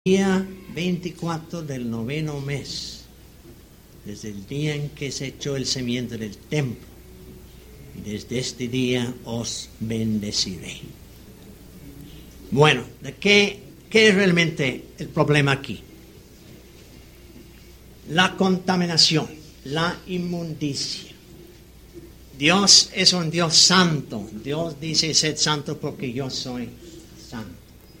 Día 24 del 9º mes, desde el día en que se echó el cimiento del templo, y desde este día os bendeciré. Bueno, ¿qué es realmente el problema aquí? La contaminación, la inmundicia. Dios es un Dios santo. Dios dice, sed santo porque yo soy santo.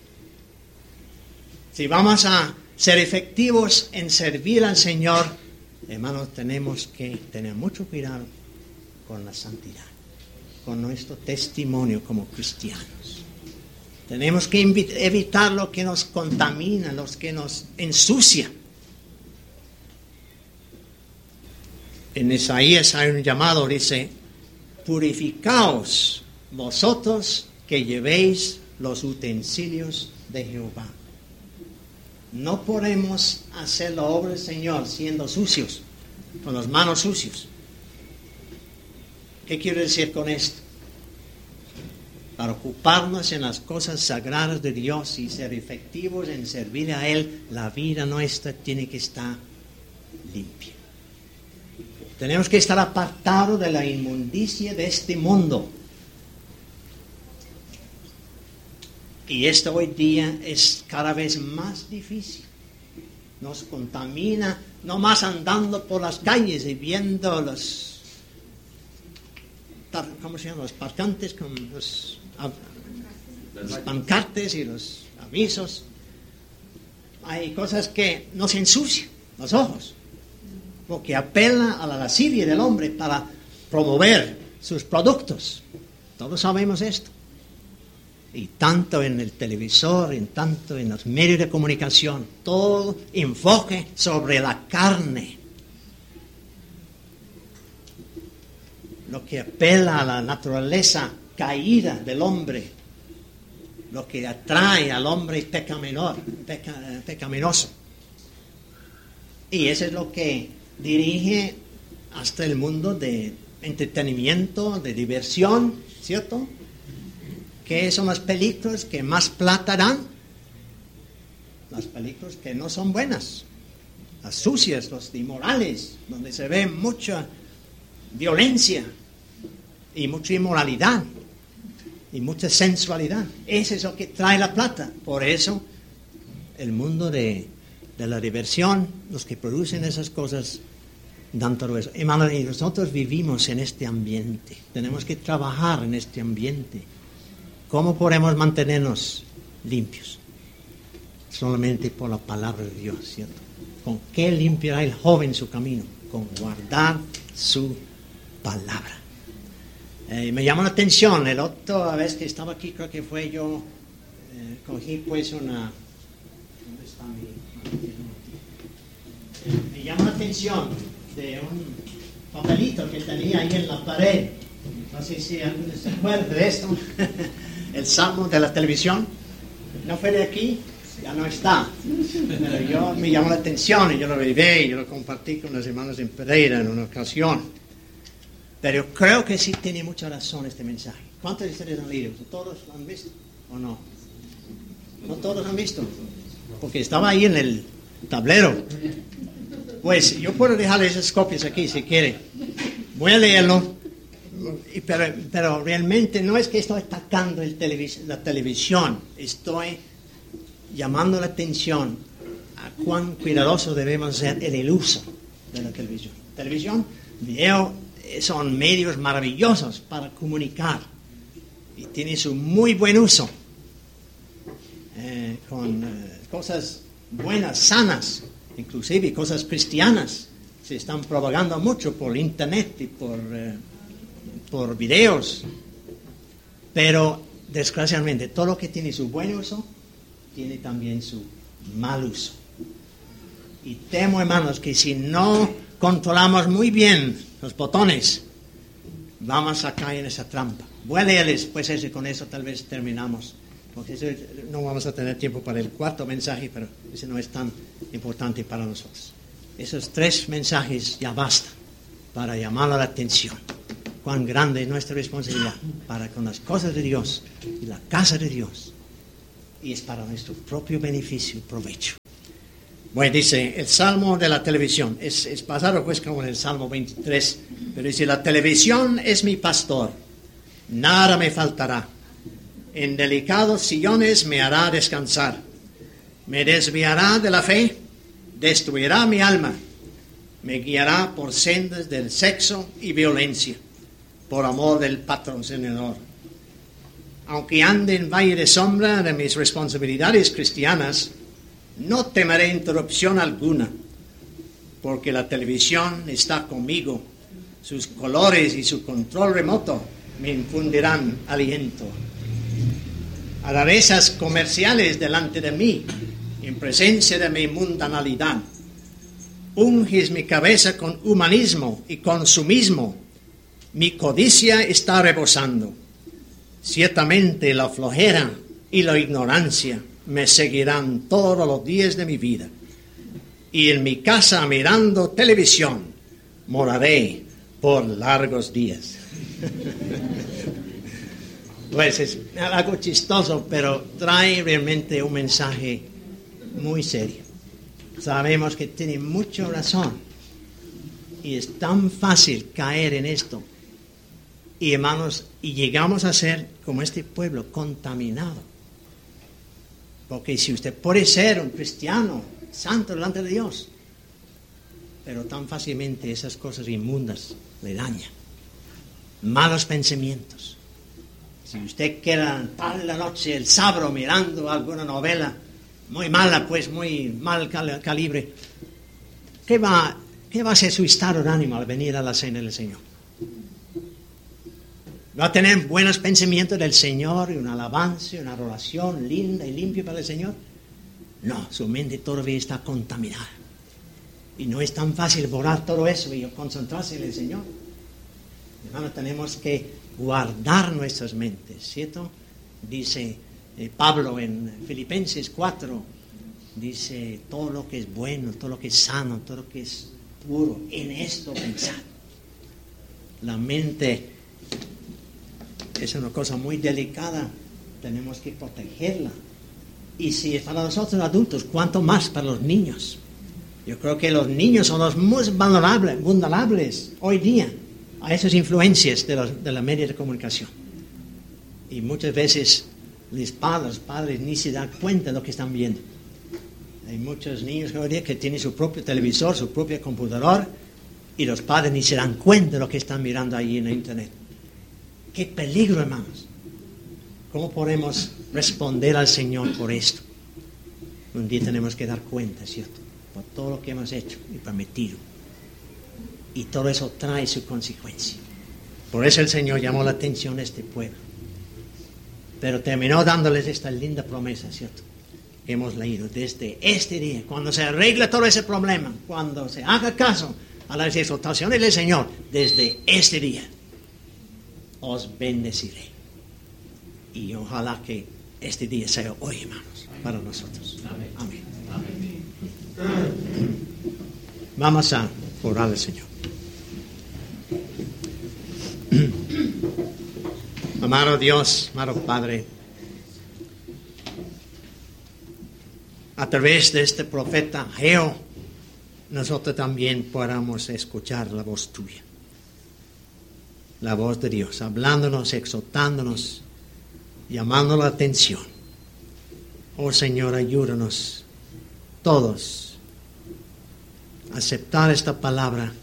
Si vamos a ser efectivos en servir al Señor, hermanos, tenemos que tener mucho cuidado con la santidad, con nuestro testimonio como cristianos. Tenemos que evitar lo que nos contamina, lo que nos ensucia. En Isaías hay un llamado, dice, purificaos vosotros que llevéis los utensilios de Jehová. No podemos hacer la obra del Señor siendo sucios, con las manos sucias. ¿Qué quiero decir con esto? Para ocuparnos en las cosas sagradas de Dios y ser efectivos en servir a Él, la vida nuestra tiene que estar limpia. Tenemos que estar apartados de la inmundicia de este mundo. Y esto hoy día es cada vez más difícil. Nos contamina, no más andando por las calles y viendo los, ¿cómo se llaman? Los parcantes con los pancartes y los avisos. Hay cosas que nos ensucian los ojos, porque apela a la lascivia del hombre para promover sus productos. Todos sabemos esto. Y tanto en el televisor, tanto en los medios de comunicación, todo enfoque sobre la carne. Lo que apela a la naturaleza caída del hombre, lo que atrae al hombre pecaminoso. Y eso es lo que dirige hasta el mundo de entretenimiento, de diversión, ¿cierto? ¿Qué son las películas que más plata dan? Las películas que no son buenas, las sucias, las inmorales, donde se ve mucha violencia y mucha inmoralidad y mucha sensualidad. Eso es lo que trae la plata. Por eso el mundo de la diversión, los que producen esas cosas, dan todo eso. Hermanos, y nosotros vivimos en este ambiente. Tenemos que trabajar en este ambiente. ¿Cómo podemos mantenernos limpios? Solamente por la palabra de Dios, ¿cierto? ¿Con qué limpiará el joven su camino? Con guardar su palabra. Me llamó la atención, la otra vez que estaba aquí, creo que fue yo, cogí pues una... ¿Dónde está mi...? Me llamó la atención de un papelito que tenía ahí en la pared. No sé si alguien se acuerda de esto. El salmo de la televisión. No fue de aquí, ya no está. Pero me llamó la atención y yo lo vi y yo lo compartí con los hermanos en Pereira en una ocasión. Pero creo que sí tiene mucha razón este mensaje. ¿Cuántos de ustedes han leído? ¿Todos lo han visto o no? ¿No todos han visto? Porque estaba ahí en el tablero. Pues yo puedo dejarle esas copias aquí si quiere. Voy a leerlo. Pero realmente no es que estoy atacando la televisión, estoy llamando la atención a cuán cuidadosos debemos ser en el uso de la televisión. Televisión, video, son medios maravillosos para comunicar y tienen su muy buen uso con cosas buenas, sanas, inclusive cosas cristianas. Se están propagando mucho por internet y por videos, pero desgraciadamente todo lo que tiene su buen uso tiene también su mal uso. Y temo, hermanos, que si no controlamos muy bien los botones, vamos a caer en esa trampa. Voy a leerles pues eso y con eso tal vez terminamos, porque eso, no vamos a tener tiempo para el cuarto mensaje, pero ese no es tan importante para nosotros. Esos 3 mensajes ya bastan para llamar la atención. Cuán grande es nuestra responsabilidad para con las cosas de Dios y la casa de Dios. y es para nuestro propio beneficio y provecho. Bueno, dice el Salmo de la televisión, es basado pues como en el Salmo 23, pero dice: la televisión es mi pastor, nada me faltará. En delicados sillones me hará descansar. Me desviará de la fe, destruirá mi alma. Me guiará por sendas del sexo y violencia, por amor del patrocinador. Aunque ande en valle de sombra de mis responsabilidades cristianas, no temeré interrupción alguna, porque la televisión está conmigo. Sus colores y su control remoto me infundirán aliento. Rarezas comerciales delante de mí, en presencia de mi mundanalidad. Unges mi cabeza con humanismo y consumismo. Mi codicia está rebosando. Ciertamente la flojera y la ignorancia me seguirán todos los días de mi vida. Y en mi casa, mirando televisión, moraré por largos días. Pues es algo chistoso, pero trae realmente un mensaje muy serio. Sabemos que tiene mucha razón y es tan fácil caer en esto. Y hermanos, y llegamos a ser como este pueblo contaminado. Porque si usted puede ser un cristiano santo delante de Dios, pero tan fácilmente esas cosas inmundas le dañan. Malos pensamientos. Si usted queda tarde la noche, el sábado, mirando alguna novela muy mala, pues muy mal calibre, ¿qué va a ser su estado de ánimo al venir a la cena del Señor? ¿Va a tener buenos pensamientos del Señor y una alabanza, una adoración linda y limpia para el Señor? No, su mente todavía está contaminada. Y no es tan fácil borrar todo eso y concentrarse en el Señor. Hermano, tenemos que guardar nuestras mentes, ¿cierto? Dice Pablo en Filipenses 4, dice: todo lo que es bueno, todo lo que es sano, todo lo que es puro, en esto pensad. La mente es una cosa muy delicada, tenemos que protegerla. Y si es para nosotros adultos, ¿cuánto más para los niños? Yo creo que los niños son los más vulnerables hoy día a esas influencias de la media de comunicación. Y muchas veces los padres ni se dan cuenta de lo que están viendo. Hay muchos niños hoy día que tienen su propio televisor, su propio computador, y los padres ni se dan cuenta de lo que están mirando ahí en la internet. ¡Qué peligro, hermanos! ¿Cómo podemos responder al Señor por esto? Un día tenemos que dar cuenta, ¿cierto? Por todo lo que hemos hecho y permitido. Y todo eso trae su consecuencia. Por eso el Señor llamó la atención a este pueblo. Pero terminó dándoles esta linda promesa, ¿cierto? Que hemos leído desde este día. Cuando se arregle todo ese problema, cuando se haga caso a las exhortaciones del Señor, desde este día os bendeciré. Y ojalá que este día sea hoy, hermanos, para nosotros. Amén. Amén. Vamos a orar al Señor. Amado Dios, amado Padre, a través de este profeta Ageo, nosotros también podamos escuchar la voz tuya, la voz de Dios, hablándonos, exhortándonos, llamando la atención. Oh Señor, ayúdanos todos a aceptar esta palabra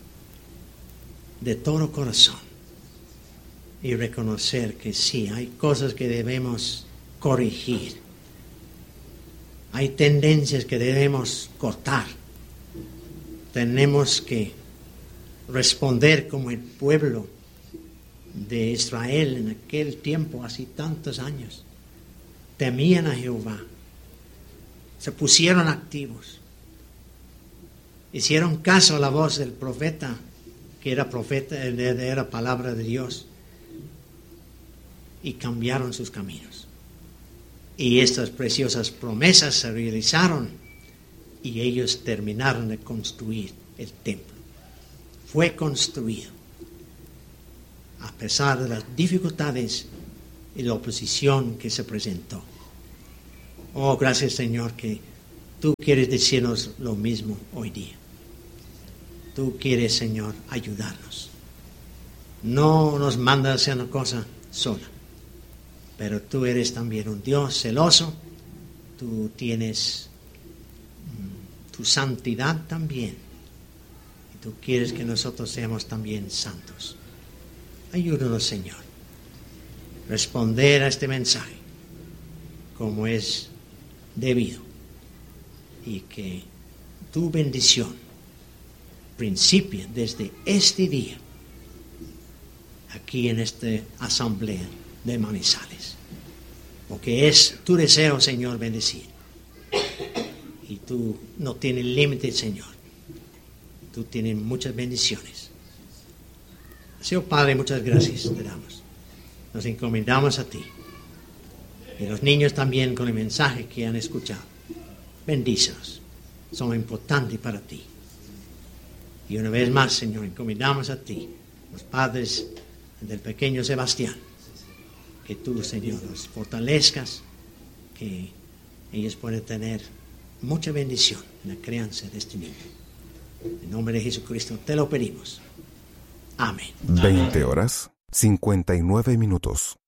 de todo corazón y reconocer que sí, hay cosas que debemos corregir, hay tendencias que debemos cortar, tenemos que responder como el pueblo de Israel en aquel tiempo, hace tantos años. Temían a Jehová, se pusieron activos, hicieron caso a la voz del profeta, que era profeta, era palabra de Dios, y cambiaron sus caminos. Y estas preciosas promesas se realizaron y ellos terminaron de construir el templo. Fue construido a pesar de las dificultades y la oposición que se presentó. Oh, gracias, Señor, que tú quieres decirnos lo mismo hoy día. Tú quieres, Señor, ayudarnos. No nos mandas a hacer una cosa sola, pero tú eres también un Dios celoso. Tú tienes tu santidad también. Y tú quieres que nosotros seamos también santos. Ayúdanos, Señor, responder a este mensaje como es debido. Y que tu bendición principie desde este día aquí en esta asamblea de Manizales. Porque es tu deseo, Señor, bendecir. Y tú no tienes límite, Señor. Tú tienes muchas bendiciones. Señor Padre, muchas gracias te damos. Nos encomendamos a ti. Y los niños también con el mensaje que han escuchado. Bendícelos. Son importantes para ti. Y una vez más, Señor, encomendamos a ti, los padres del pequeño Sebastián, que tú, Señor, los fortalezcas, que ellos pueden tener mucha bendición en la crianza de este niño. En nombre de Jesucristo te lo pedimos. Amén. 20 horas, 59 minutos.